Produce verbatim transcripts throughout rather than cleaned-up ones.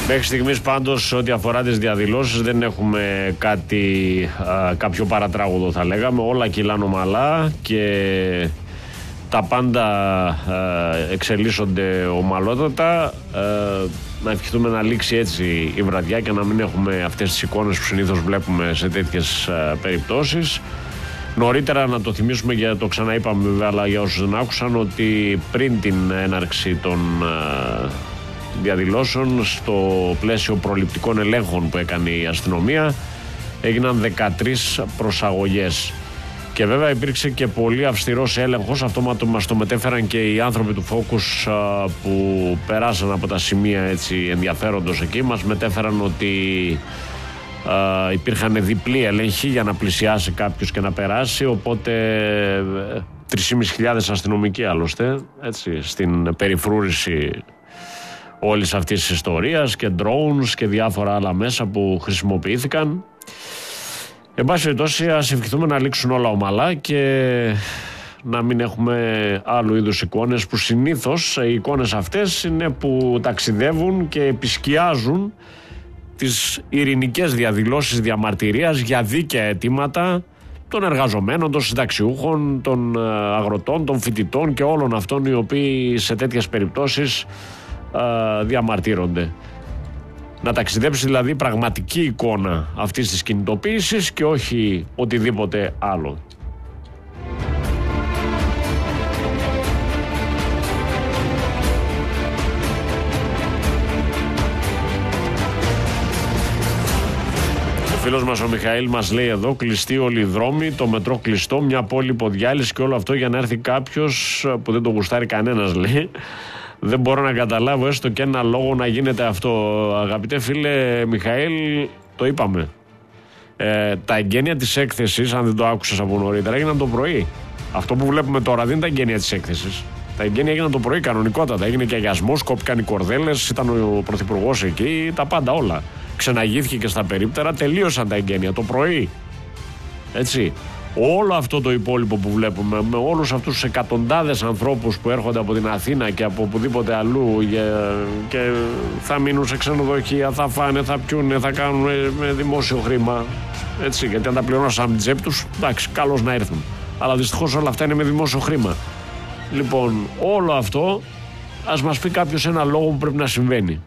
Μέχρι στιγμής πάντως ό,τι αφορά τις διαδηλώσεις δεν έχουμε κάτι, α, κάποιο παρατράγουδο θα λέγαμε. Όλα κυλάνε ομαλά και τα πάντα α, εξελίσσονται ομαλότατα. Α, να ευχηθούμε να λήξει έτσι η βραδιά και να μην έχουμε αυτές τις εικόνες που συνήθως βλέπουμε σε τέτοιες α, περιπτώσεις. Νωρίτερα να το θυμίσουμε, για το ξαναείπαμε βέβαια, αλλά για όσους δεν άκουσαν, ότι πριν την έναρξη των α, διαδηλώσεων, στο πλαίσιο προληπτικών ελέγχων που έκανε η αστυνομία, έγιναν δεκατρείς προσαγωγές. Και βέβαια υπήρξε και πολύ αυστηρός έλεγχος. Αυτό μας το μετέφεραν και οι άνθρωποι του Focus που περάσαν από τα σημεία έτσι ενδιαφέροντος εκεί. Μας μετέφεραν ότι Uh, υπήρχαν διπλή έλεγχοι για να πλησιάσει κάποιος και να περάσει, οπότε τρεις χιλιάδες πεντακόσιοι αστυνομικοί άλλωστε έτσι, στην περιφρούρηση όλης αυτής της ιστορίας, και drones και διάφορα άλλα μέσα που χρησιμοποιήθηκαν. Εν πάση περιπτώσει, ας ευχηθούμε να λήξουν όλα ομαλά και να μην έχουμε άλλου είδους εικόνες, που συνήθως οι εικόνες αυτές είναι που ταξιδεύουν και επισκιάζουν τις ειρηνικές διαδηλώσεις διαμαρτυρίας για δίκαια αιτήματα των εργαζομένων, των συνταξιούχων, των αγροτών, των φοιτητών και όλων αυτών οι οποίοι σε τέτοιες περιπτώσεις α, διαμαρτύρονται. Να ταξιδέψει δηλαδή πραγματική εικόνα αυτής της κινητοποίησης και όχι οτιδήποτε άλλο. Ο φίλος μας ο Μιχαήλ μας λέει εδώ: κλειστοί όλοι οι δρόμοι, το μετρό κλειστό, μια πόλη υποδιάλυση και όλο αυτό για να έρθει κάποιος που δεν το γουστάρει κανένας, λέει. Δεν μπορώ να καταλάβω έστω και ένα λόγο να γίνεται αυτό. Αγαπητέ φίλε Μιχαήλ, το είπαμε. Ε, τα εγγένεια της έκθεσης, αν δεν το άκουσες από νωρίτερα, έγιναν το πρωί. Αυτό που βλέπουμε τώρα δεν είναι τα εγγένεια της έκθεσης. Τα εγγένεια έγιναν το πρωί κανονικότατα. Έγινε και αγιασμός, κόπηκαν οι κορδέλες, ήταν ο πρωθυπουργός εκεί, τα πάντα όλα. Ξεναγήθηκε και στα περίπτερα, τελείωσαν τα εγγένεια το πρωί. Έτσι. Όλο αυτό το υπόλοιπο που βλέπουμε, με όλους αυτούς τους εκατοντάδες ανθρώπους που έρχονται από την Αθήνα και από οπουδήποτε αλλού και θα μείνουν σε ξενοδοχεία, θα φάνε, θα πιούνε, θα κάνουν με δημόσιο χρήμα. Έτσι, γιατί αν τα πληρώνουν σαν την τσέπη τους, εντάξει, καλώς να έρθουν. Αλλά δυστυχώς όλα αυτά είναι με δημόσιο χρήμα. Λοιπόν, όλο αυτό, ας μας πει κάποιος ένα λόγο που πρέπει να συμβαίνει.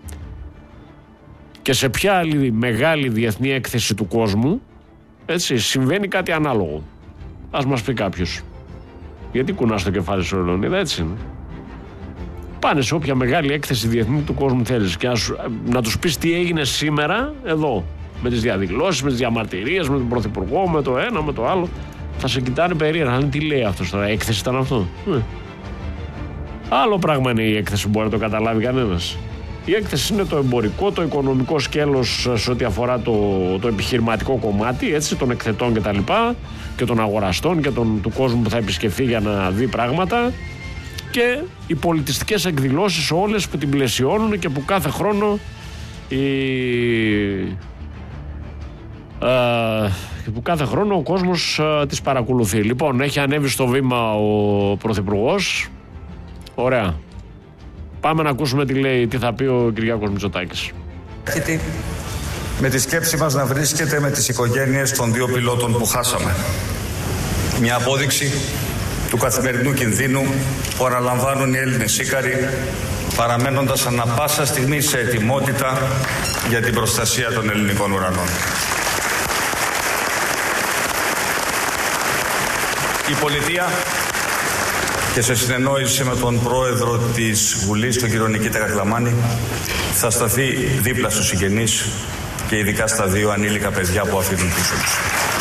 Και σε ποια άλλη μεγάλη διεθνή έκθεση του κόσμου, έτσι, συμβαίνει κάτι ανάλογο. Ας μας πει κάποιος. Γιατί κουνάς το κεφάλι σου, Λεωνίδα, έτσι είναι. Πάνε σε όποια μεγάλη έκθεση διεθνή του κόσμου θέλεις και να, σου, να τους πεις τι έγινε σήμερα εδώ. Με τις διαδηλώσεις, με τις διαμαρτυρίες, με τον πρωθυπουργό, με το ένα, με το άλλο. Θα σε κοιτάνε περίεργα. Αν τι λέει αυτός τώρα, έκθεση ήταν αυτό. Ε. Άλλο πράγμα είναι η έκθεση που μπορεί να το καταλάβει κανένας. Η έκθεση είναι το εμπορικό, το οικονομικό σκέλος σε ό,τι αφορά το, το επιχειρηματικό κομμάτι, έτσι, των εκθετών και τα λοιπά, και των αγοραστών και των, του κόσμου που θα επισκεφθεί για να δει πράγματα, και οι πολιτιστικές εκδηλώσεις όλες που την πλαισιώνουν και που κάθε χρόνο η, α, που κάθε χρόνο ο κόσμος α, τις παρακολουθεί. Λοιπόν, έχει ανέβει στο βήμα ο Πρωθυπουργός. Ωραία. Πάμε να ακούσουμε τι λέει, τι θα πει ο Κυριάκος Μητσοτάκης. Με τη σκέψη μας να βρίσκεται με τις οικογένειες των δύο πιλότων που χάσαμε. Μια απόδειξη του καθημερινού κινδύνου που αναλαμβάνουν οι Έλληνες σύκαροι, παραμένοντας ανά πάσα στιγμή σε ετοιμότητα για την προστασία των ελληνικών ουρανών. Η πολιτεία, και σε συνεννόηση με τον πρόεδρο της Βουλής, τον κύριο Νικήτα Κακλαμάνη, θα σταθεί δίπλα στους συγγενείς και ειδικά στα δύο ανήλικα παιδιά που αφήνουν πίσω τους.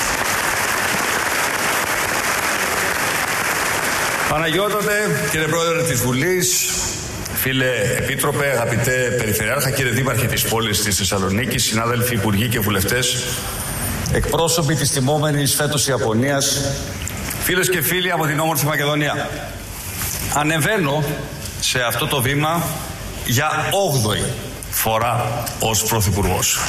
Παναγιώτατε, κύριε πρόεδρε της Βουλής, φίλε Επίτροπε, αγαπητέ Περιφερειάρχα, κύριε Δήμαρχε της πόλης της Θεσσαλονίκης, συνάδελφοι υπουργοί και βουλευτές, εκπρόσωποι της τιμόμενης φέτος Ιαπωνίας, φίλες και φίλοι από την όμορφη Μακεδονία. Ανεβαίνω σε αυτό το βήμα για όγδοη φορά ως Πρωθυπουργός.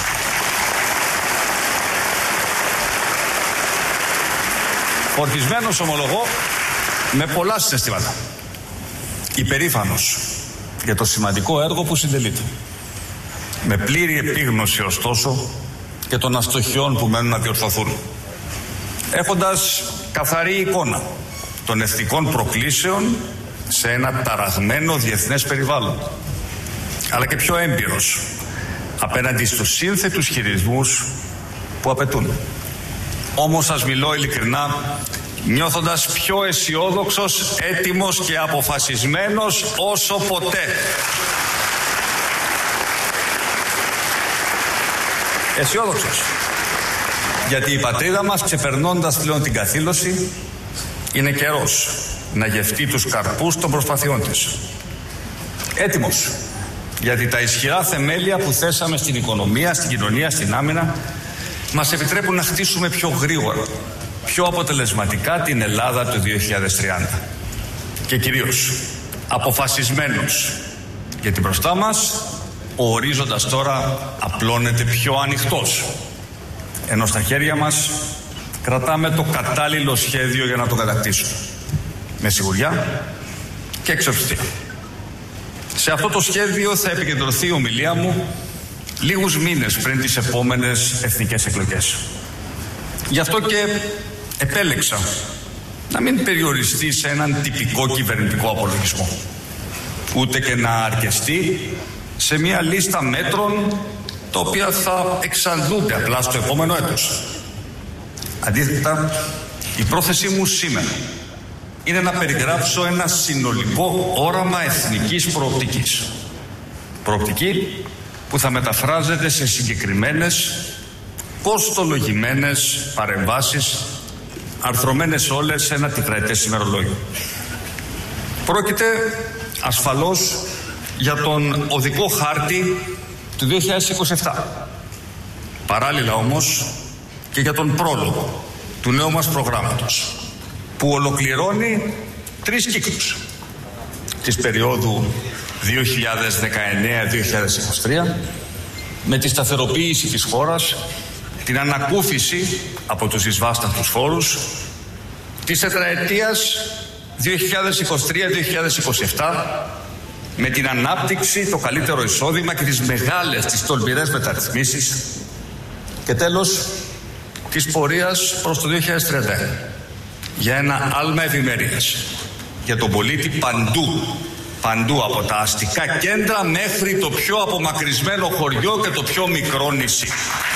Φορτισμένος, ομολογώ, με πολλά συναισθήματα. Υπερήφανος για το σημαντικό έργο που συντελείται. Με πλήρη επίγνωση ωστόσο και των αστοχιών που μένουν να διορθωθούν. Έχοντας καθαρή εικόνα των εθνικών προκλήσεων σε ένα ταραγμένο διεθνές περιβάλλον, αλλά και πιο έμπειρος απέναντι στους σύνθετους χειρισμούς που απαιτούν. Όμως σας μιλώ ειλικρινά, νιώθοντας πιο αισιόδοξος, έτοιμος και αποφασισμένος όσο ποτέ. Αισιόδοξος. Γιατί η πατρίδα μας, ξεπερνώντας πλέον την καθήλωση, είναι καιρός να γευτεί τους καρπούς των προσπαθειών της. Έτοιμος. Γιατί τα ισχυρά θεμέλια που θέσαμε στην οικονομία, στην κοινωνία, στην άμυνα, μας επιτρέπουν να χτίσουμε πιο γρήγορα, πιο αποτελεσματικά την Ελλάδα του δύο χιλιάδες τριάντα. Και κυρίως αποφασισμένος, γιατί μπροστά μας ο ορίζοντας τώρα απλώνεται πιο ανοιχτός, ενώ στα χέρια μας κρατάμε το κατάλληλο σχέδιο για να το κατακτήσουμε, με σιγουριά και εξοπιστία. Σε αυτό το σχέδιο θα επικεντρωθεί η ομιλία μου λίγους μήνες πριν τις επόμενες εθνικές εκλογές. Γι' αυτό και επέλεξα να μην περιοριστεί σε έναν τυπικό κυβερνητικό απολογισμό, ούτε και να αρκεστεί σε μια λίστα μέτρων τα οποία θα εξαντλούνται απλά στο επόμενο έτος. Αντίθετα, η πρόθεσή μου σήμερα είναι να περιγράψω ένα συνολικό όραμα εθνικής προοπτικής. Προοπτική που θα μεταφράζεται σε συγκεκριμένες, κοστολογημένες παρεμβάσεις, αρθρωμένες όλες σε ένα τετραετές ημερολόγιο. Πρόκειται ασφαλώς για τον οδικό χάρτη του δύο χιλιάδες είκοσι επτά. Παράλληλα όμως και για τον πρόλογο του νέου μας προγράμματος, που ολοκληρώνει τρεις κύκλους της περίοδου δύο χιλιάδες δεκαεννέα με δύο χιλιάδες είκοσι τρία, με τη σταθεροποίηση της χώρας, την ανακούφιση από τους εισβάσταχτους φόρους, της τετραετίας δύο χιλιάδες είκοσι τρία με δύο χιλιάδες είκοσι επτά, με την ανάπτυξη, το καλύτερο εισόδημα και τις μεγάλες, τις τολμηρές μεταρρυθμίσεις, και τέλος της πορείας προς το δύο χιλιάδες τριάντα ένα, για ένα άλμα ευημερίας για τον πολίτη παντού, παντού από τα αστικά κέντρα μέχρι το πιο απομακρυσμένο χωριό και το πιο μικρό νησί.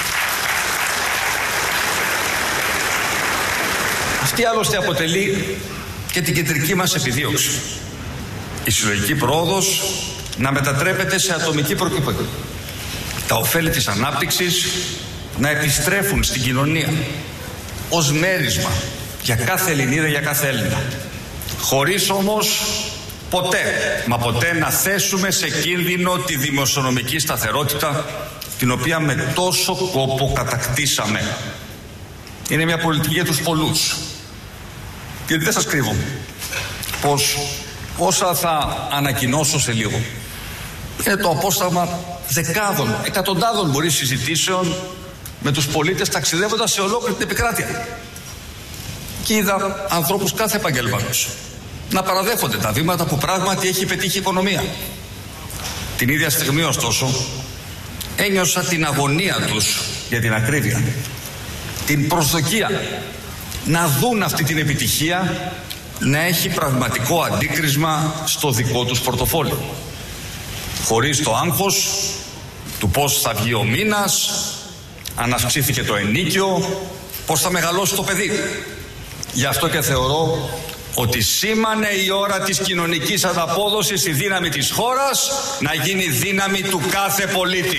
Αυτή άλλωστε αποτελεί και την κεντρική μας επιδίωξη. Η συλλογική πρόοδος να μετατρέπεται σε ατομική προκύπτωση. Τα ωφέλη της ανάπτυξης να επιστρέφουν στην κοινωνία ως μέρισμα για κάθε Ελληνίδα, για κάθε Έλληνα. Χωρίς όμως ποτέ, μα ποτέ να θέσουμε σε κίνδυνο τη δημοσιονομική σταθερότητα, την οποία με τόσο κόπο κατακτήσαμε. Είναι μια πολιτική για τους πολλούς. Γιατί δεν σας κρύβω πως όσα θα ανακοινώσω σε λίγο είναι το απόσταγμα δεκάδων, εκατοντάδων μπορεί συζητήσεων με τους πολίτες ταξιδεύοντας σε ολόκληρη την επικράτεια. Και είδα ανθρώπους κάθε επαγγέλματος να παραδέχονται τα βήματα που πράγματι έχει πετύχει η οικονομία. Την ίδια στιγμή ωστόσο ένιωσα την αγωνία τους για την ακρίβεια, την προσδοκία να δουν αυτή την επιτυχία να έχει πραγματικό αντίκρισμα στο δικό τους πορτοφόλι, χωρίς το άγχος του πώς θα βγει ο μήνας, αν αυξήθηκε το ενίκιο, πώς θα μεγαλώσει το παιδί. Γι' αυτό και θεωρώ ότι σήμανε η ώρα της κοινωνικής ανταπόδοσης, η δύναμη της χώρας να γίνει δύναμη του κάθε πολίτη.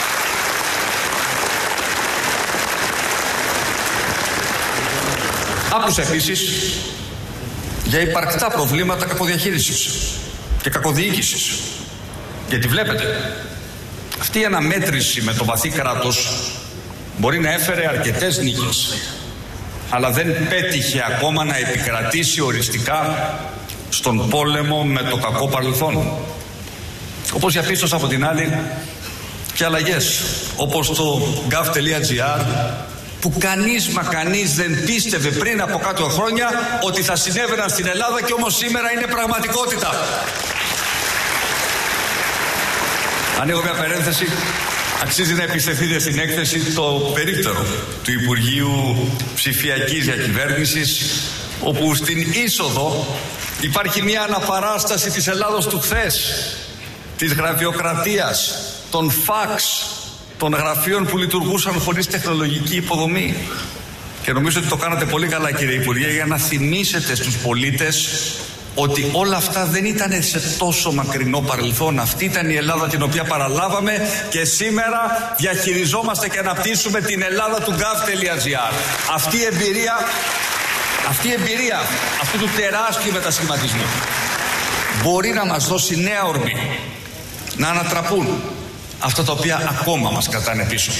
Άκουσα επίσης για υπαρκτά προβλήματα κακοδιαχείρισης και κακοδιοίκησης. Γιατί βλέπετε, αυτή η αναμέτρηση με το βαθύ κράτος μπορεί να έφερε αρκετές νίκες, αλλά δεν πέτυχε ακόμα να επικρατήσει οριστικά στον πόλεμο με το κακό παρελθόν. Όπως διαπίστωσα από την άλλη και αλλαγές, όπως το gov.gr, που κανείς μα κανείς δεν πίστευε πριν από κάτω χρόνια ότι θα συνέβαιναν στην Ελλάδα, και όμως σήμερα είναι πραγματικότητα. Ανοίγω μια παρένθεση. Αξίζει να επιστηθείτε στην έκθεση το περίπτερο του Υπουργείου Ψηφιακής Διακυβέρνησης, όπου στην είσοδο υπάρχει μια αναπαράσταση της Ελλάδος του χθες, της γραφειοκρατίας, των φαξ, των γραφείων που λειτουργούσαν χωρίς τεχνολογική υποδομή. Και νομίζω ότι το κάνατε πολύ καλά, κύριε Υπουργέ, για να θυμίσετε στους πολίτες ότι όλα αυτά δεν ήταν σε τόσο μακρινό παρελθόν. Αυτή ήταν η Ελλάδα την οποία παραλάβαμε και σήμερα διαχειριζόμαστε και αναπτύσσουμε την Ελλάδα του gov.gr. Αυτή η εμπειρία, αυτή η εμπειρία αυτού του τεράστιου μετασχηματισμού μπορεί να μας δώσει νέα ορμή να ανατραπούν αυτά τα οποία ακόμα μας κρατάνε πίσω.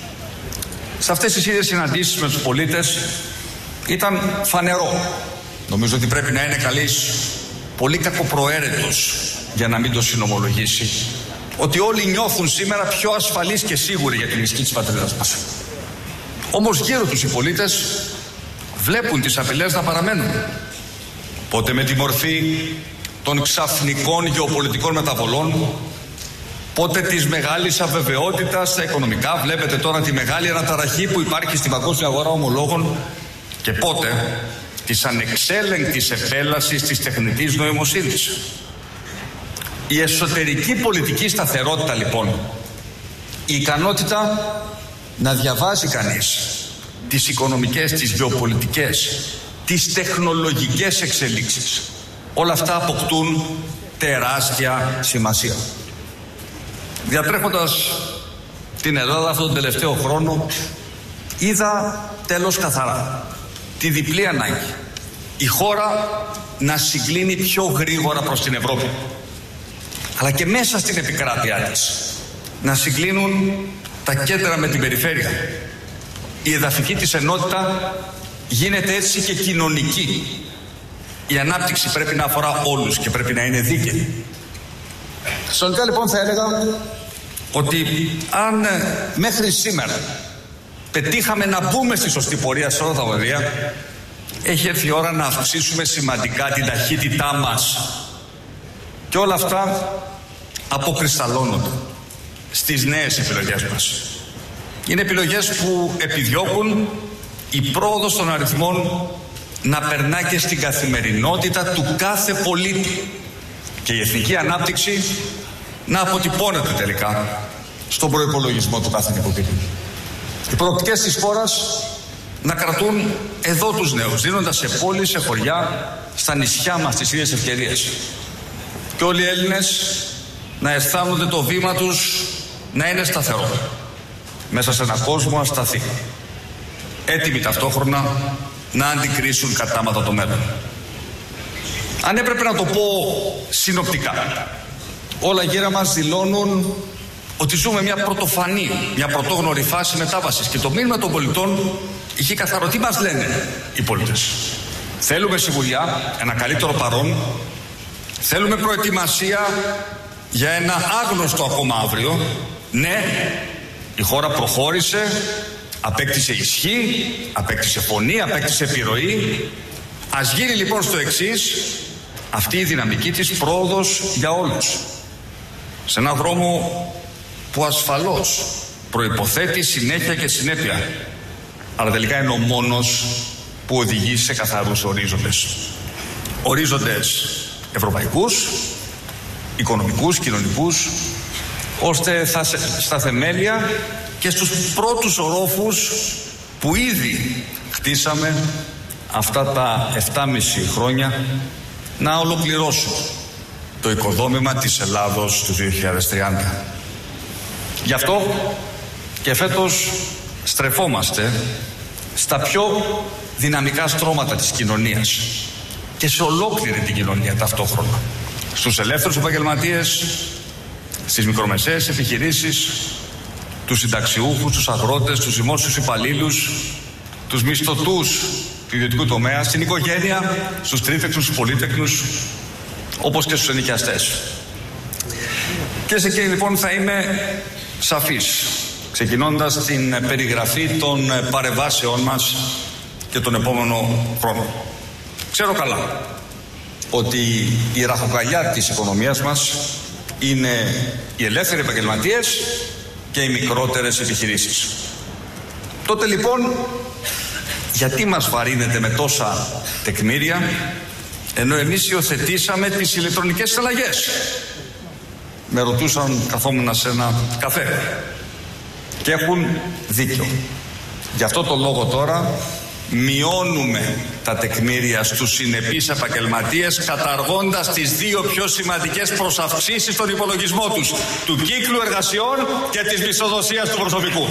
Σε αυτές τις ίδιες συναντήσεις με τους πολίτες ήταν φανερό, νομίζω ότι πρέπει να είναι καλής, πολύ κακοπροαίρετος για να μην το συνομολογήσει, ότι όλοι νιώθουν σήμερα πιο ασφαλείς και σίγουροι για την ισχύ της πατρίδας μας. Όμως γύρω τους οι πολίτες βλέπουν τις απειλές να παραμένουν. Πότε με τη μορφή των ξαφνικών γεωπολιτικών μεταβολών, πότε της μεγάλης αβεβαιότητας στα οικονομικά, βλέπετε τώρα τη μεγάλη αναταραχή που υπάρχει στην παγκόσμια αγορά ομολόγων, και πότε της ανεξέλεγκτης επέλασης της τεχνητής νοημοσύνης. Η εσωτερική πολιτική σταθερότητα, λοιπόν, η ικανότητα να διαβάζει κανείς τις οικονομικές, τις γεωπολιτικές, τις τεχνολογικές εξελίξεις, όλα αυτά αποκτούν τεράστια σημασία. Διατρέχοντας την Ελλάδα αυτόν τον τελευταίο χρόνο, είδα τέλος καθαρά τη διπλή ανάγκη η χώρα να συγκλίνει πιο γρήγορα προς την Ευρώπη, αλλά και μέσα στην επικράτειά της να συγκλίνουν τα κέντρα με την περιφέρεια. Η εδαφική της ενότητα γίνεται έτσι και κοινωνική. Η ανάπτυξη πρέπει να αφορά όλους και πρέπει να είναι δίκαιη. Συνολικά, λοιπόν, θα έλεγα ότι αν μέχρι σήμερα πετύχαμε να μπούμε στη σωστή πορεία σε όλα τα οδεία, έχει έρθει η ώρα να αυξήσουμε σημαντικά την ταχύτητά μας. Και όλα αυτά αποκρισταλώνονται στις νέες επιλογές μας. Είναι επιλογές που επιδιώκουν η πρόοδος των αριθμών να περνά και στην καθημερινότητα του κάθε πολίτη και η εθνική ανάπτυξη να αποτυπώνεται τελικά στον προϋπολογισμό του κάθε νοικοκυριού. Οι προοπτικές της χώρας να κρατούν εδώ τους νέους, δίνοντας σε πόλεις, σε χωριά, στα νησιά μας τις ίδιες ευκαιρίες. Και όλοι οι Έλληνες να αισθάνονται το βήμα τους να είναι σταθερό μέσα σε έναν κόσμο ασταθή, έτοιμοι ταυτόχρονα να αντικρίσουν κατάματα το μέλλον. Αν έπρεπε να το πω συνοπτικά, όλα γύρω μας δηλώνουν ότι ζούμε μια πρωτοφανή, μια πρωτόγνωρη φάση μετάβασης, και το μήνυμα των πολιτών είχε καθαρό. Τι μας λένε οι πολίτες? Θέλουμε σιγουριά, ένα καλύτερο παρόν, θέλουμε προετοιμασία για ένα άγνωστο ακόμα αύριο. Ναι, η χώρα προχώρησε, απέκτησε ισχύ, απέκτησε φωνή, απέκτησε επιρροή. Ας γίνει λοιπόν στο εξής αυτή η δυναμική της πρόοδος για όλους, σε έναν δρόμο που ασφαλώς προϋποθέτει συνέχεια και συνέπεια, αλλά τελικά είναι ο μόνος που οδηγεί σε καθαρούς ορίζοντες. Ορίζοντες ευρωπαϊκούς, οικονομικούς, κοινωνικούς, ώστε θα, στα θεμέλια και στους πρώτους ορόφους που ήδη χτίσαμε αυτά τα επτάμιση χρόνια να ολοκληρώσουν το οικοδόμημα της Ελλάδος του δύο χιλιάδες τριάντα. Γι' αυτό και φέτος στρεφόμαστε στα πιο δυναμικά στρώματα της κοινωνίας και σε ολόκληρη την κοινωνία ταυτόχρονα. Στους ελεύθερους επαγγελματίες, στις μικρομεσαίες επιχειρήσεις, τους συνταξιούχους, τους αγρότες, τους δημόσιους υπαλλήλους, τους μισθωτούς του ιδιωτικού τομέα, στην οικογένεια, στους τρίτεχνους, στους πολύτεχνους, όπως και στους ενοικιαστές. Και σε εκείνη λοιπόν θα είμαι σαφής, ξεκινώντας την περιγραφή των παρεμβάσεών μας και τον επόμενο χρόνο. Ξέρω καλά ότι η ραχοκαλιά της οικονομίας μας είναι οι ελεύθεροι επαγγελματίες και οι μικρότερες επιχειρήσεις. Τότε λοιπόν, γιατί μας βαρύνετε με τόσα τεκμήρια, ενώ εμείς υιοθετήσαμε τις ηλεκτρονικές συναλλαγές? Με ρωτούσαν, καθόμουν σε ένα καφέ. Και έχουν δίκιο. Γι' αυτό το λόγο τώρα μειώνουμε τα τεκμήρια στους συνεπείς επαγγελματίες, καταργώντας τις δύο πιο σημαντικές προσαυξήσεις στον υπολογισμό τους, του κύκλου εργασιών και της μισθοδοσίας του προσωπικού.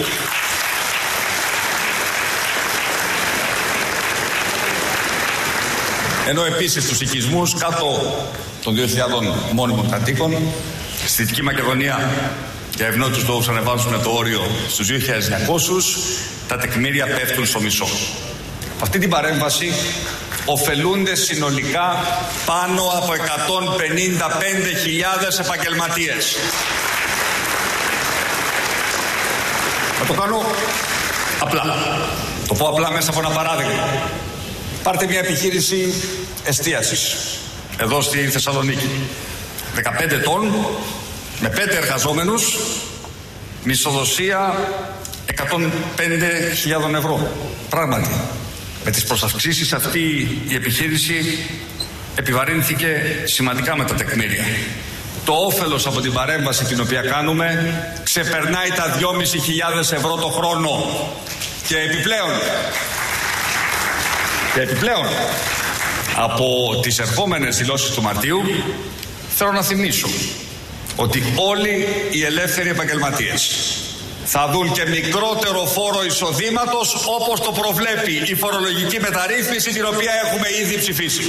Ενώ επίσης τους οικισμούς κάτω των δύο χιλιάδων μόνιμων κατοίκων, στη Δυτική Μακεδονία για ευνόητους λόγους ανεβάζουν το όριο στους δύο χιλιάδες εννιακόσια, τα τεκμήρια πέφτουν στο μισό. Από αυτή την παρέμβαση ωφελούνται συνολικά πάνω από εκατόν πενήντα πέντε χιλιάδες επαγγελματίες. Θα το κάνω απλά. Το πω απλά μέσα από ένα παράδειγμα. Πάρτε μια επιχείρηση εστίασης εδώ στη Θεσσαλονίκη. δεκαπέντε ετών, με πέντε εργαζόμενους, μισθοδοσία εκατόν πέντε χιλιάδες ευρώ. Πράγματι, με τις προσαυξήσεις αυτή η επιχείρηση επιβαρύνθηκε σημαντικά με τα τεκμήρια. Το όφελος από την παρέμβαση την οποία κάνουμε ξεπερνάει τα δυόμισι χιλιάδες ευρώ το χρόνο. Και επιπλέον, και επιπλέον, από τις ερχόμενες δηλώσεις του Μαρτίου, θέλω να θυμίσω ότι όλοι οι ελεύθεροι επαγγελματίες θα δουν και μικρότερο φόρο εισοδήματος, όπως το προβλέπει η φορολογική μεταρρύθμιση την οποία έχουμε ήδη ψηφίσει.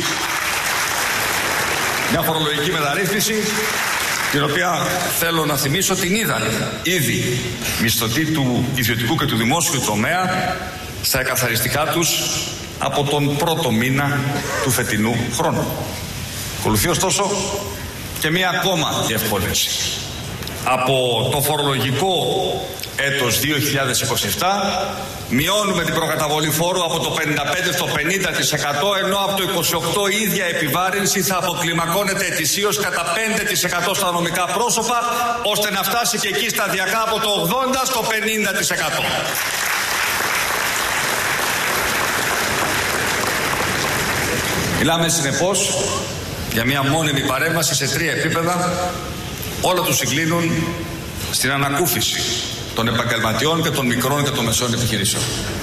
Μια φορολογική μεταρρύθμιση την οποία θέλω να θυμίσω την είδαν ήδη μισθωτοί του ιδιωτικού και του δημόσιου τομέα στα εκαθαριστικά τους από τον πρώτο μήνα του φετινού χρόνου. Ακολουθεί ωστόσο και μία ακόμα διευκόλυνση. Από το φορολογικό έτος δύο χιλιάδες είκοσι επτά μειώνουμε την προκαταβολή φόρου από το πενήντα πέντε τοις εκατό στο πενήντα τοις εκατό, ενώ από το είκοσι οκτώ η ίδια επιβάρυνση θα αποκλιμακώνεται ετησίως κατά πέντε τοις εκατό στα νομικά πρόσωπα, ώστε να φτάσει και εκεί σταδιακά από το ογδόντα τοις εκατό στο πενήντα τοις εκατό. Μιλάμε συνεπώς για μια μόνιμη παρέμβαση σε τρία επίπεδα, όλα τους συγκλίνουν στην ανακούφιση των επαγγελματιών και των μικρών και των μεσών επιχειρήσεων.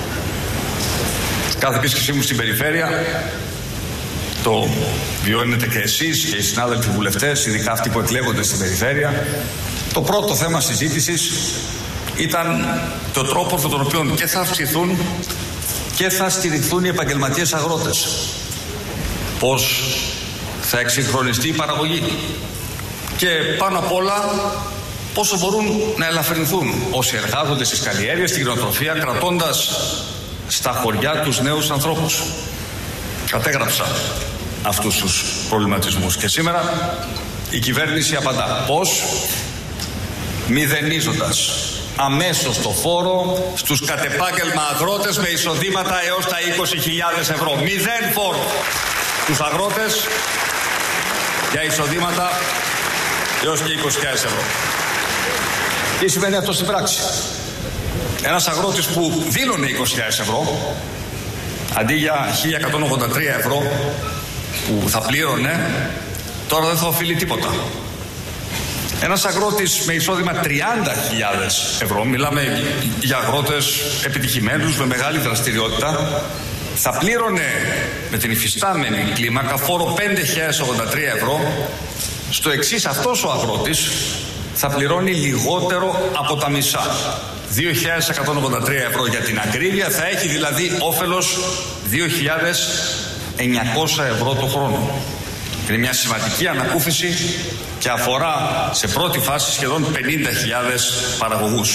Κάθε επίσκεψή μου στην περιφέρεια, το βιώνετε και εσείς και οι συνάδελφοι βουλευτές, ειδικά αυτοί που εκλέγονται στην περιφέρεια, το πρώτο θέμα συζήτησης ήταν το τρόπο με τον οποίο και θα αυξηθούν και θα στηριχθούν οι επαγγελματίες αγρότες. Πώς θα εξυγχρονιστεί η παραγωγή και πάνω απ' όλα πόσο μπορούν να ελαφρυνθούν όσοι εργάζονται στις καλλιέργειες, στην κτηνοτροφία, κρατώντας στα χωριά τους νέους ανθρώπους. Κατέγραψα αυτούς τους προβληματισμούς και σήμερα η κυβέρνηση απαντά. Πώς? Μηδενίζοντας αμέσως το φόρο στους κατεπάγγελμα αγρότες με εισοδήματα έως τα είκοσι χιλιάδες ευρώ. Μηδέν φόρο στους αγρότες για εισοδήματα έως και είκοσι χιλιάδες ευρώ. Τι σημαίνει αυτό στην πράξη? Ένας αγρότης που δήλωνε είκοσι χιλιάδες ευρώ, αντί για χίλια εκατόν ογδόντα τρία ευρώ που θα πλήρωνε, τώρα δεν θα οφείλει τίποτα. Ένας αγρότης με εισόδημα τριάντα χιλιάδες ευρώ, μιλάμε για αγρότες επιτυχημένους με μεγάλη δραστηριότητα, θα πλήρωνε με την υφιστάμενη κλίμακα φόρο πέντε χιλιάδες ογδόντα τρία ευρώ. Στο εξής, αυτός ο αγρότης θα πληρώνει λιγότερο από τα μισά, δύο χιλιάδες εκατόν ογδόντα τρία ευρώ για την ακρίβεια, θα έχει δηλαδή όφελος δύο χιλιάδες εννιακόσια ευρώ το χρόνο. Είναι μια σημαντική ανακούφιση και αφορά σε πρώτη φάση σχεδόν πενήντα χιλιάδες παραγωγούς.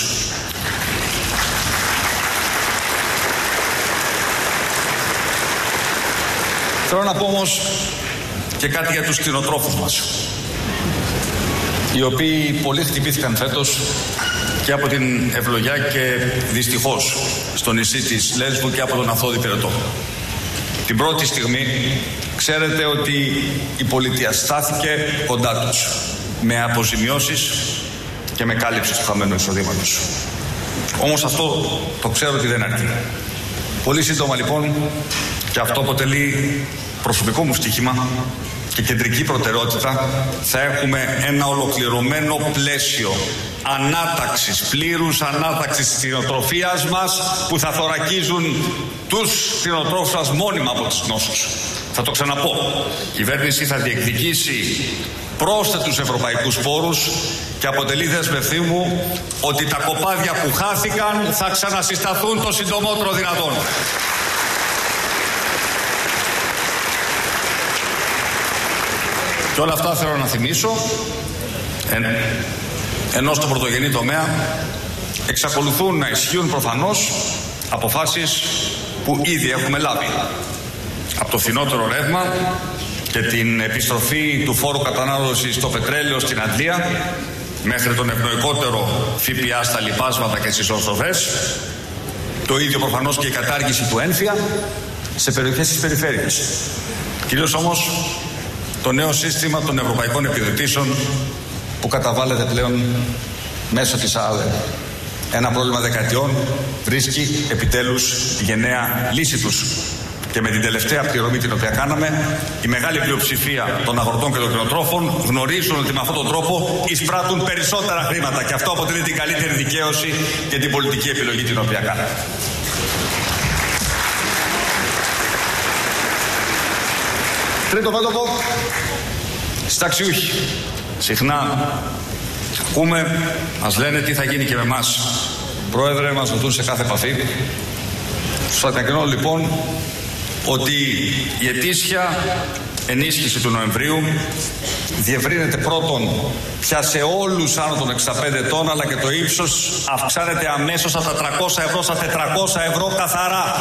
Θέλω να πω όμως και κάτι για τους κτηνοτρόφους μας, οι οποίοι πολύ χτυπήθηκαν φέτος και από την ευλογιά και δυστυχώς στο νησί της Λέσβου και από τον Αθώδη Πυρετό. Την πρώτη στιγμή ξέρετε ότι η πολιτεία στάθηκε κοντά τους με αποζημιώσεις και με κάλυψη του χαμένου εισοδήματος. Όμως αυτό το ξέρω ότι δεν αρκεί. Πολύ σύντομα λοιπόν, και αυτό αποτελεί προσωπικό μου στοίχημα και κεντρική προτεραιότητα, θα έχουμε ένα ολοκληρωμένο πλαίσιο ανάταξης, πλήρους ανάταξης της κτηνοτροφίας μας, που θα θωρακίζουν τους κτηνοτρόφους μας μόνιμα από τις νόσους. Θα το ξαναπώ, η κυβέρνηση θα διεκδικήσει πρόσθετους ευρωπαϊκούς πόρους και αποτελεί δέσμευσή μου ότι τα κοπάδια που χάθηκαν θα ξανασυσταθούν το συντομότερο δυνατόν. Και όλα αυτά θέλω να θυμίσω, εν, ενώ στο πρωτογενή τομέα εξακολουθούν να ισχύουν προφανώς αποφάσεις που ήδη έχουμε λάβει. Από το φθηνότερο ρεύμα και την επιστροφή του φόρου κατανάλωσης στο πετρέλαιο στην Αντλία, μέχρι τον ευνοϊκότερο ΦΠΑ στα λιπάσματα και στις ορθοφές, το ίδιο προφανώς και η κατάργηση του ένφια σε περιοχές της περιφέρειας. Κυρίως όμως το νέο σύστημα των ευρωπαϊκών επιδοτήσεων που καταβάλλεται πλέον μέσω της ΑΔΕ. Ένα πρόβλημα δεκαετιών βρίσκει επιτέλους τη γενναία λύση τους. Και με την τελευταία πληρωμή την οποία κάναμε, η μεγάλη πλειοψηφία των αγροτών και των κτηνοτρόφων γνωρίζουν ότι με αυτόν τον τρόπο εισπράττουν περισσότερα χρήματα. Και αυτό αποτελεί την καλύτερη δικαίωση και την πολιτική επιλογή την οποία κάναμε. Τρίτο μέτωπο, συνταξιούχοι. Συχνά ακούμε, μας λένε τι θα γίνει και με εμάς. Πρόεδρε, μας ρωτούν σε κάθε επαφή. Σας ανακοινώνω λοιπόν ότι η ετήσια ενίσχυση του Νοεμβρίου διευρύνεται πρώτον πια σε όλους άνω των εξήντα πέντε ετών, αλλά και το ύψος αυξάνεται αμέσως από τα τριακόσια ευρώ στα τετρακόσια ευρώ καθαρά.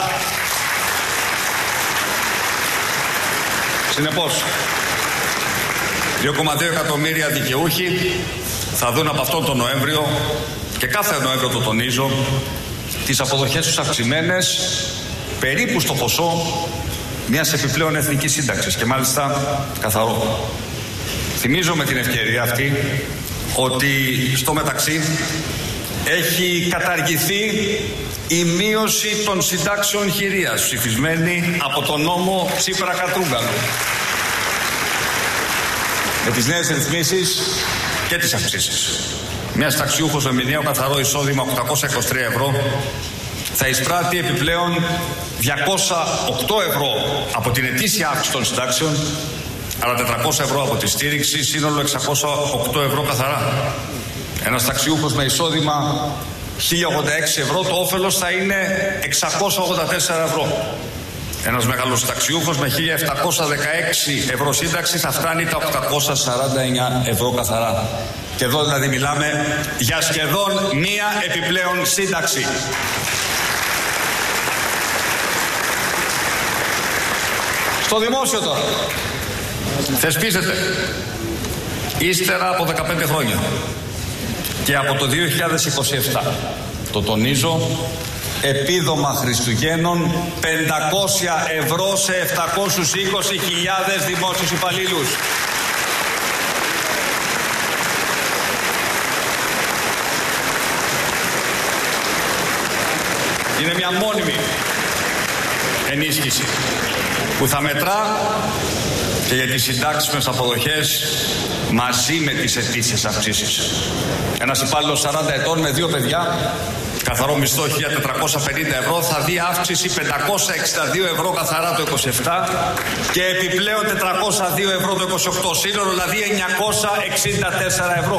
Συνεπώς, δύο κόμμα δύο εκατομμύρια δικαιούχοι θα δουν από αυτόν τον Νοέμβριο, και κάθε Νοέμβριο το τονίζω, τις αποδοχές τους αυξημένες περίπου στο ποσό μιας επιπλέον εθνικής σύνταξης, και μάλιστα καθαρό. Θυμίζω με την ευκαιρία αυτή ότι στο μεταξύ έχει καταργηθεί η μείωση των συντάξεων χειρίας, ψηφισμένη από τον νόμο Τσίπρα-Κατρούγκαλου. Με τις νέες ρυθμίσεις και τις αυξήσεις, μια συνταξιούχος με μηνιαίο καθαρό εισόδημα οκτακόσια είκοσι τρία ευρώ θα εισπράττει επιπλέον διακόσια οκτώ ευρώ από την ετήσια αύξηση των συντάξεων, αλλά τετρακόσια ευρώ από τη στήριξη, σύνολο εξακόσια οκτώ ευρώ καθαρά. Ένας συνταξιούχος με εισόδημα χίλια ογδόντα έξι ευρώ, το όφελος θα είναι εξακόσια ογδόντα τέσσερα ευρώ. Ένας μεγάλος συνταξιούχος με χίλια επτακόσια δεκαέξι ευρώ σύνταξη θα φτάνει τα οκτακόσια σαράντα εννέα ευρώ καθαρά. Και εδώ δηλαδή μιλάμε για σχεδόν μία επιπλέον σύνταξη. Στο δημόσιο τώρα θεσπίζεται ύστερα από δεκαπέντε χρόνια και από το δύο χιλιάδες είκοσι επτά, το τονίζω, επίδομα Χριστουγέννων πεντακόσια ευρώ σε επτακόσιες είκοσι χιλιάδες δημόσιους υπαλλήλους. Είναι μια μόνιμη ενίσχυση που θα μετρά και για τις συντάξιμες αποδοχές μαζί με τις ετήσιες αυξήσεις. Ένας υπάλληλος σαράντα ετών με δύο παιδιά, καθαρό μισθό χίλια τετρακόσια πενήντα ευρώ, θα δει αύξηση πεντακόσια εξήντα δύο ευρώ καθαρά το είκοσι επτά και επιπλέον τετρακόσια δύο ευρώ το είκοσι οκτώ, σύνολο δηλαδή εννιακόσια εξήντα τέσσερα ευρώ.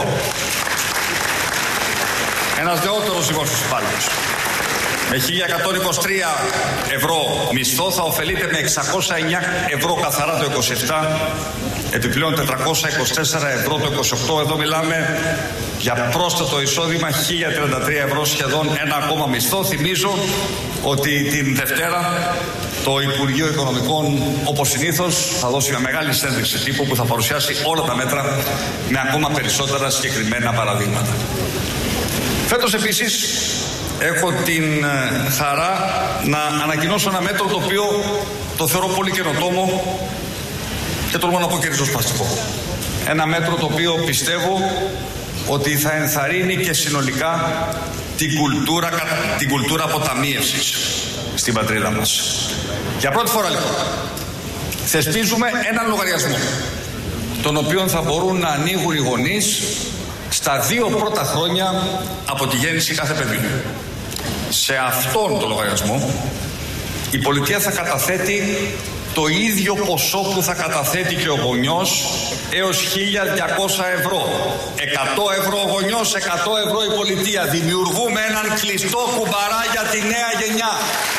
Ένας νεότερος δημόσιος υπάλληλος με χίλια εκατόν είκοσι τρία ευρώ μισθό θα ωφελείται με εξακόσια εννέα ευρώ καθαρά το είκοσι επτά, επιπλέον τετρακόσια είκοσι τέσσερα ευρώ το είκοσι οκτώ. Εδώ μιλάμε για πρόσθετο εισόδημα χίλια τριάντα τρία ευρώ, σχεδόν ένα ακόμα μισθό. Θυμίζω ότι την Δευτέρα το Υπουργείο Οικονομικών, όπως συνήθως, θα δώσει μια μεγάλη συνέντευξη τύπου που θα παρουσιάσει όλα τα μέτρα με ακόμα περισσότερα συγκεκριμένα παραδείγματα. Φέτος επίσης έχω την χαρά να ανακοινώσω ένα μέτρο το οποίο το θεωρώ πολύ καινοτόμο και τολμώ να πω και ριζοσπαστικό. Ένα μέτρο το οποίο πιστεύω ότι θα ενθαρρύνει και συνολικά την κουλτούρα, την κουλτούρα αποταμίευσης στην πατρίδα μας. Για πρώτη φορά λοιπόν θεσπίζουμε έναν λογαριασμό τον οποίο θα μπορούν να ανοίγουν οι γονείς στα δύο πρώτα χρόνια από τη γέννηση κάθε παιδιού. Σε αυτόν τον λογαριασμό η πολιτεία θα καταθέτει το ίδιο ποσό που θα καταθέτει και ο γονιός έως χίλια διακόσια ευρώ. εκατό ευρώ ο γονιός, εκατό ευρώ η πολιτεία. Δημιουργούμε έναν κλειστό κουμπαρά για τη νέα γενιά.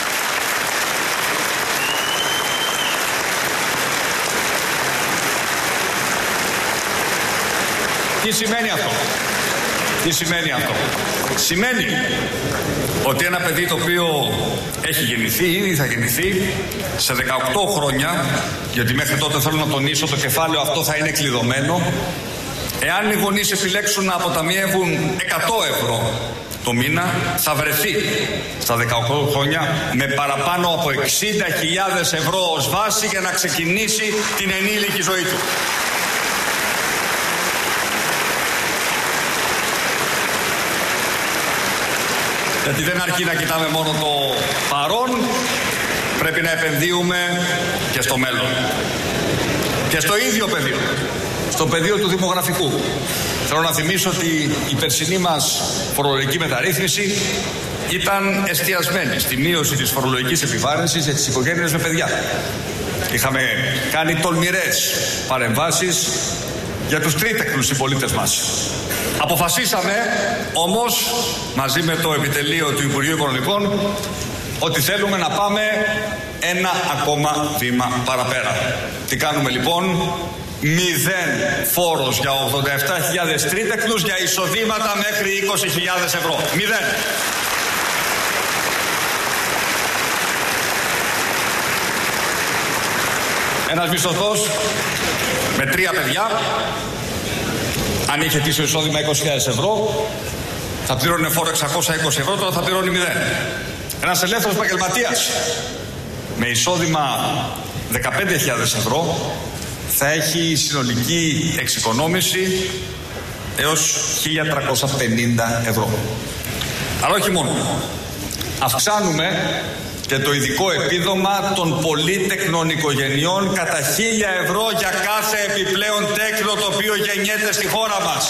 Τι σημαίνει αυτό? Τι σημαίνει αυτό? Σημαίνει ότι ένα παιδί το οποίο έχει γεννηθεί, ήδη θα γεννηθεί σε δεκαοκτώ χρόνια, γιατί μέχρι τότε θέλω να τονίσω το κεφάλαιο αυτό θα είναι κλειδωμένο, εάν οι γονείς επιλέξουν να αποταμιεύουν εκατό ευρώ το μήνα, θα βρεθεί στα δεκαοκτώ χρόνια με παραπάνω από εξήντα χιλιάδες ευρώ ως βάση για να ξεκινήσει την ενήλικη ζωή του. Γιατί δεν αρκεί να κοιτάμε μόνο το παρόν, πρέπει να επενδύουμε και στο μέλλον. Και στο ίδιο πεδίο, στο πεδίο του δημογραφικού. Θέλω να θυμίσω ότι η περσινή μας φορολογική μεταρρύθμιση ήταν εστιασμένη στη μείωση της φορολογικής επιβάρυνσης για τις οικογένειες με παιδιά. Είχαμε κάνει τολμηρές παρεμβάσεις για τους τρίτεχνους συμπολίτες μας. Αποφασίσαμε όμως μαζί με το επιτελείο του Υπουργείου Οικονομικών ότι θέλουμε να πάμε ένα ακόμα βήμα παραπέρα. Τι κάνουμε λοιπόν? Μηδέν φόρος για ογδόντα επτά χιλιάδες τρίτεχνους για εισοδήματα μέχρι είκοσι χιλιάδες ευρώ. Μηδέν. Ένας μισθωτός με τρία παιδιά, αν είχε τύχει εισόδημα είκοσι χιλιάδες ευρώ, θα πλήρωνε φόρο εξακόσια είκοσι ευρώ, τώρα θα πληρώνει μηδέν. Ένας ελεύθερος επαγγελματίας με εισόδημα δεκαπέντε χιλιάδες ευρώ θα έχει συνολική εξοικονόμηση έως χίλια τριακόσια πενήντα ευρώ. Αλλά όχι μόνο. Αυξάνουμε και το ειδικό επίδομα των πολύτεκνων οικογενειών κατά χίλια ευρώ για κάθε επιπλέον τέκνο το οποίο γεννιέται στη χώρα μας.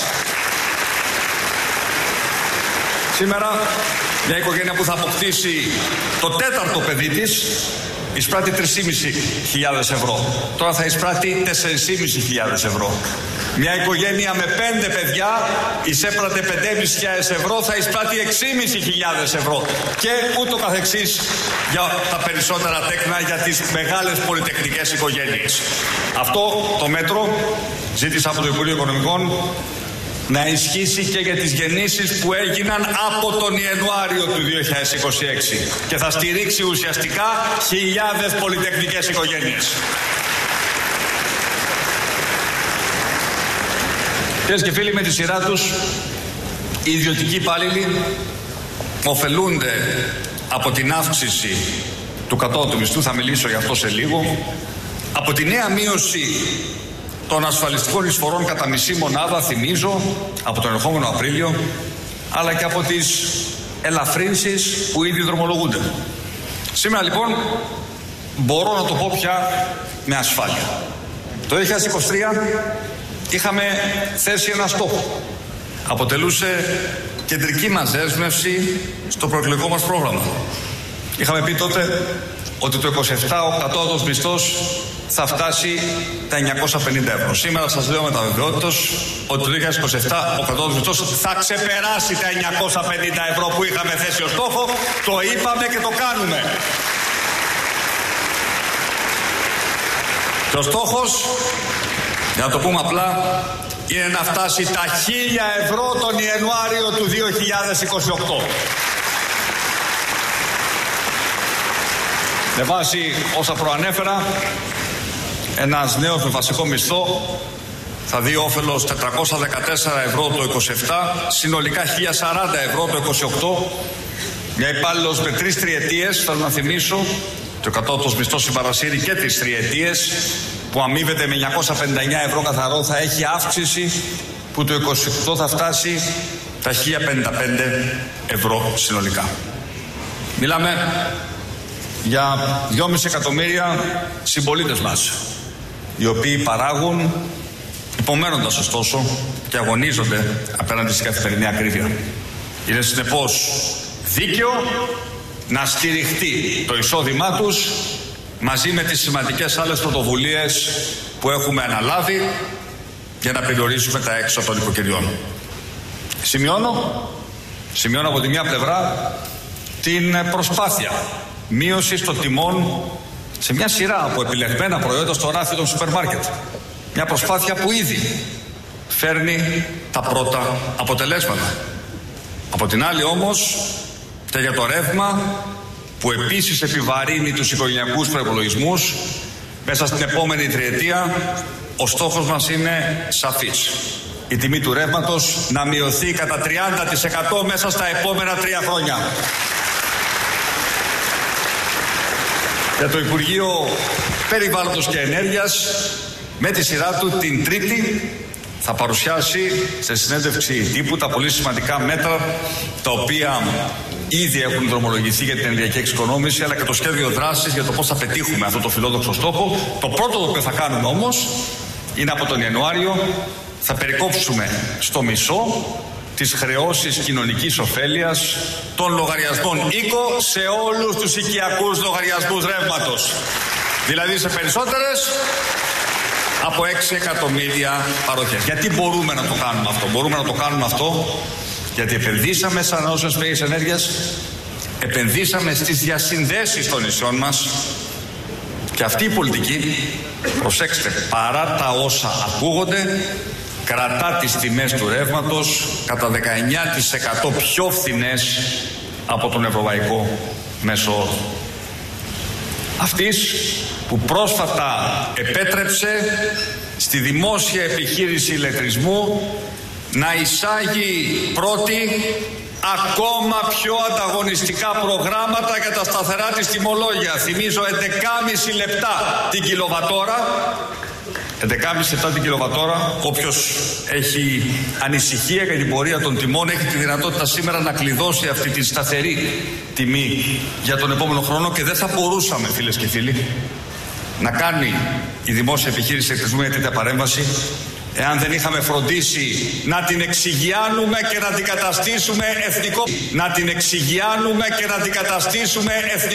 Σήμερα μια οικογένεια που θα αποκτήσει το τέταρτο παιδί της εισπράττει τρεις και μισό χιλιάδες ευρώ. Τώρα θα εισπράττει τέσσερις και μισό χιλιάδες ευρώ. Μια οικογένεια με πέντε παιδιά εισέπρατε πέντε και μισό χιλιάδες ευρώ, θα εισπράττει έξι και μισό χιλιάδες ευρώ. Και ούτω καθεξής για τα περισσότερα τέκνα για τις μεγάλες πολυτεχνικές οικογένειες. Αυτό το μέτρο ζήτησα από το Υπουργείο Οικονομικών να ισχύσει και για τις γεννήσεις που έγιναν από τον Ιανουάριο του δύο χιλιάδες είκοσι έξι και θα στηρίξει ουσιαστικά χιλιάδες πολυτεχνικές οικογένειες. Κυρίες και φίλοι, με τη σειρά τους οι ιδιωτικοί υπάλληλοι ωφελούνται από την αύξηση του κατώτατου μισθού, θα μιλήσω για αυτό σε λίγο, από τη νέα μείωση των ασφαλιστικών εισφορών κατά μισή μονάδα, θυμίζω, από τον ερχόμενο Απρίλιο, αλλά και από τις ελαφρύνσεις που ήδη δρομολογούνται. Σήμερα λοιπόν μπορώ να το πω πια με ασφάλεια. Το δύο χιλιάδες είκοσι τρία είχαμε θέσει ένα στόχο. Αποτελούσε κεντρική μας δέσμευση στο προεκλογικό μας πρόγραμμα. Είχαμε πει τότε ότι το είκοσι επτά ο κατώτατος μισθός θα φτάσει τα εννιακόσια πενήντα ευρώ. Σήμερα σας λέω με τα βεβαιότητας ότι το δύο χιλιάδες είκοσι επτά ο κατώτατος μισθός θα ξεπεράσει τα εννιακόσια πενήντα ευρώ που είχαμε θέσει ως στόχο. Το είπαμε και το κάνουμε. Και ο στόχος, για να το πούμε απλά, είναι να φτάσει τα χίλια ευρώ τον Ιανουάριο του δύο χιλιάδες είκοσι οκτώ. Με βάση όσα προανέφερα, ένας νέος με βασικό μισθό θα δει όφελος τετρακόσια δεκατέσσερα ευρώ το είκοσι επτά, συνολικά χίλια σαράντα ευρώ το είκοσι οκτώ. Μια υπάλληλος με τρεις τριετίες, θέλω να θυμίσω, το κατώτατος μισθός συμπαρασύρει και τις τριετίες, που αμείβεται με εννιακόσια πενήντα εννέα ευρώ καθαρό, θα έχει αύξηση που το είκοσι οκτώ θα φτάσει τα χίλια πενήντα πέντε ευρώ συνολικά. Μιλάμε για δυόμισι εκατομμύρια συμπολίτες μας, οι οποίοι παράγουν, υπομένοντας ωστόσο και αγωνίζονται απέναντι στην καθημερινή ακρίβεια. Είναι συνεπώς δίκαιο να στηριχτεί το εισόδημά τους μαζί με τις σημαντικές άλλες πρωτοβουλίες που έχουμε αναλάβει για να περιορίσουμε τα έξοδα των οικοκυριών. Σημειώνω, σημειώνω από τη μια πλευρά την προσπάθεια μείωσης των τιμών σε μια σειρά από επιλεγμένα προϊόντα στο ράφι των σούπερ μάρκετ. Μια προσπάθεια που ήδη φέρνει τα πρώτα αποτελέσματα. Από την άλλη όμως και για το ρεύμα, που επίσης επιβαρύνει τους οικογενειακούς προϋπολογισμούς, μέσα στην επόμενη τριετία ο στόχος μας είναι σαφής. Η τιμή του ρεύματος να μειωθεί κατά τριάντα τοις εκατό μέσα στα επόμενα τρία χρόνια. Για το Υπουργείο Περιβάλλοντος και Ενέργειας, με τη σειρά του την Τρίτη θα παρουσιάσει σε συνέντευξη τύπου τα πολύ σημαντικά μέτρα τα οποία ήδη έχουν δρομολογηθεί για την ενεργειακή εξοικονόμηση, αλλά και το σχέδιο δράσης για το πώς θα πετύχουμε αυτό το φιλόδοξο στόχο. Το πρώτο το οποίο θα κάνουμε όμως είναι από τον Ιανουάριο θα περικόψουμε στο μισό τις χρεώσεις κοινωνικής ωφέλειας των λογαριασμών οίκο σε όλους τους οικιακούς λογαριασμούς ρεύματος. Δηλαδή σε περισσότερες από έξι εκατομμύρια παροχές. Γιατί μπορούμε να το κάνουμε αυτό? Μπορούμε να το κάνουμε αυτό γιατί επενδύσαμε σαν ανανεώσιμες πηγές ενέργειας, επενδύσαμε στις διασυνδέσεις των νησιών μας και αυτή η πολιτική, προσέξτε, παρά τα όσα ακούγονται, κρατά τις τιμές του ρεύματος κατά δεκαεννιά τοις εκατό πιο φθηνές από τον ευρωπαϊκό μέσο όρο. Αυτής που πρόσφατα επέτρεψε στη δημόσια επιχείρηση ηλεκτρισμού να εισάγει πρώτη ακόμα πιο ανταγωνιστικά προγράμματα για τα σταθερά της τιμολόγια. Θυμίζω έντεκα και μισό λεπτά την κιλοβατόρα. έντεκα και μισό λεπτά την κιλοβατόρα. Όποιος έχει ανησυχία για την πορεία των τιμών έχει τη δυνατότητα σήμερα να κλειδώσει αυτή τη σταθερή τιμή για τον επόμενο χρόνο και δεν θα μπορούσαμε, φίλες και φίλοι, να κάνει η δημόσια επιχείρηση ηλεκτρισμού μια τέτοια παρέμβαση εάν δεν είχαμε φροντίσει να την εξηγιάνουμε και να την καταστήσουμε εθνικό. Να την εξηγιάνουμε και να την καταστήσουμε εθνικό.